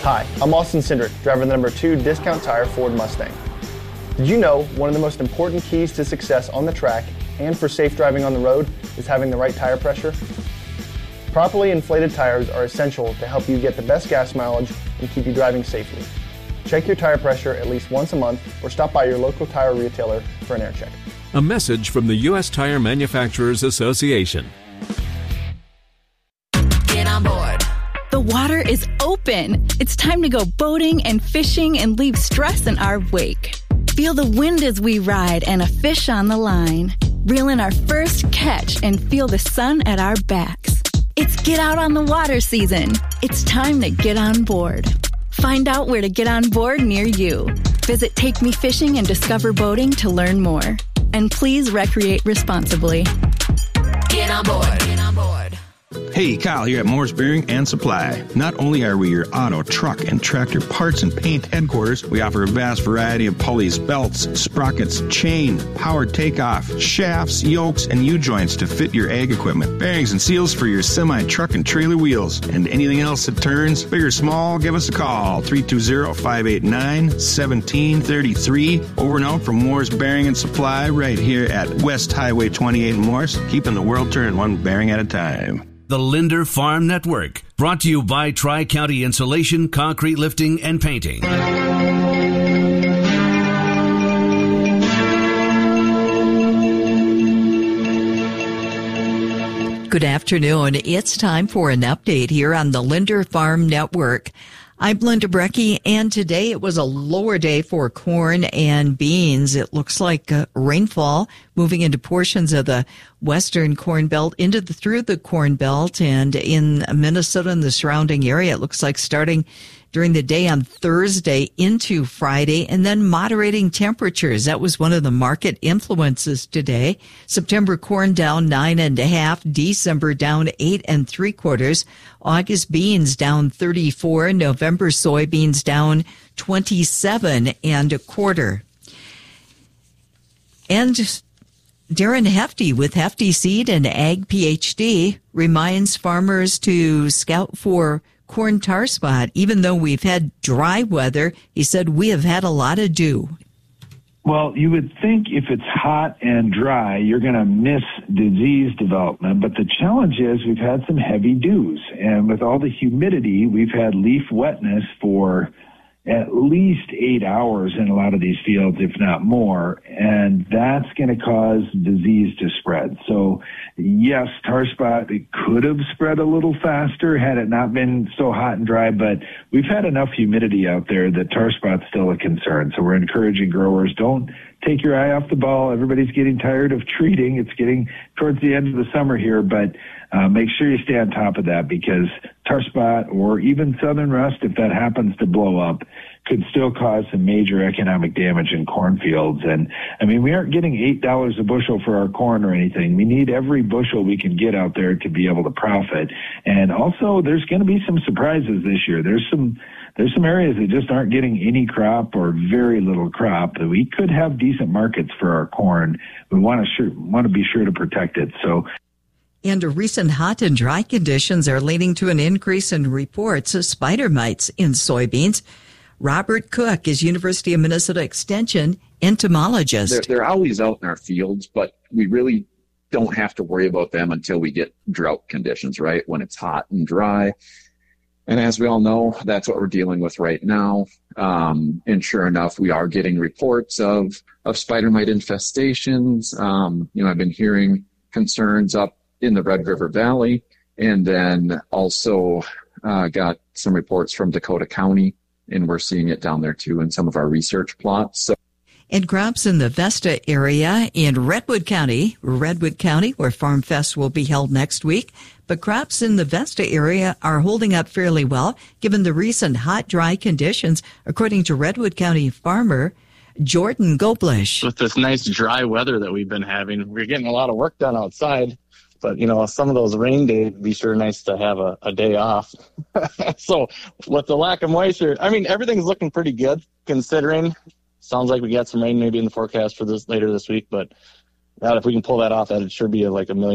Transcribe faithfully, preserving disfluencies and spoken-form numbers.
Hi, I'm Austin Cindric, driver of the number two Discount Tire Ford Mustang. Did you know one of the most important keys to success on the track and for safe driving on the road is having the right tire pressure? Properly inflated tires are essential to help you get the best gas mileage and keep you driving safely. Check your tire pressure at least once a month or stop by your local tire retailer for an air check. A message from the U S Tire Manufacturers Association. Get on board. The water is open. It's time to go boating and fishing and leave stress in our wake. Feel the wind as we ride and a fish on the line. Reel in our first catch and feel the sun at our backs. It's get out on the water season. It's time to get on board. Find out where to get on board near you. Visit Take Me Fishing and Discover Boating to learn more. And please recreate responsibly. Get on board. Get on board. Hey, Kyle here at Moore's Bearing and Supply. Not only are we your auto, truck, and tractor parts and paint headquarters, we offer a vast variety of pulleys, belts, sprockets, chain, power takeoff, shafts, yokes, and U-joints to fit your ag equipment, bearings and seals for your semi, truck, and trailer wheels, and anything else that turns. Big or small, give us a call, three two zero, five eight nine, one seven three three. Over and out from Moore's Bearing and Supply right here at West Highway twenty-eight in Morris, keeping the world turning one bearing at a time. The Linder Farm Network, brought to you by Tri-County Insulation, Concrete Lifting, and Painting. Good afternoon. It's time for an update here on the Linder Farm Network. I'm Linda Brecky, and today it was a lower day for corn and beans. It looks like uh, rainfall moving into portions of the western Corn Belt into the through the Corn Belt, and in Minnesota and the surrounding area. It looks like starting during the day on Thursday into Friday, and then moderating temperatures. That was one of the market influences today. September corn down nine and a half, December down eight and three quarters, August beans down thirty-four, November soybeans down twenty-seven and a quarter. And Darren Hefty with Hefty Seed and Ag PhD reminds farmers to scout for corn tar spot. Even though we've had dry weather, he said we have had a lot of dew. Well, you would think if it's hot and dry, you're going to miss disease development. But the challenge is we've had some heavy dews. And with all the humidity, we've had leaf wetness for at least eight hours in a lot of these fields, if not more. And that's going to cause disease to spread. So, yes, tar spot, it could have spread a little faster had it not been so hot and dry. But we've had enough humidity out there that tar spot's still a concern. So we're encouraging growers, don't take your eye off the ball. Everybody's getting tired of treating. It's getting towards the end of the summer here, but uh, make sure you stay on top of that, because tar spot or even southern rust, if that happens to blow up, could still cause some major economic damage in cornfields. And I mean, we aren't getting eight dollars a bushel for our corn or anything. We need every bushel we can get out there to be able to profit. And also, there's going to be some surprises this year. There's some There's some areas that just aren't getting any crop or very little crop. We could have decent markets for our corn. We want to sure, want to be sure to protect it. So, and recent hot and dry conditions are leading to an increase in reports of spider mites in soybeans. Robert Cook is University of Minnesota Extension entomologist. They're, they're always out in our fields, but we really don't have to worry about them until we get drought conditions, right? When it's hot and dry. And as we all know, that's what we're dealing with right now. Um, and sure enough, we are getting reports of, of spider mite infestations. Um, you know, I've been hearing concerns up in the Red River Valley, and then also uh, got some reports from Dakota County, and we're seeing it down there too in some of our research plots. So, and crops in the Vesta area in Redwood County, Redwood County, where Farm Fest will be held next week. But crops in the Vesta area are holding up fairly well, given the recent hot, dry conditions, according to Redwood County farmer Jordan Goblish. With this nice dry weather that we've been having, we're getting a lot of work done outside. But, you know, some of those rain days, it'd be sure nice to have a, a day off. So with the lack of moisture, I mean, everything's looking pretty good considering. Sounds like we got some rain maybe in the forecast for this later this week. But God, if we can pull that off, that'd sure be a, like a million.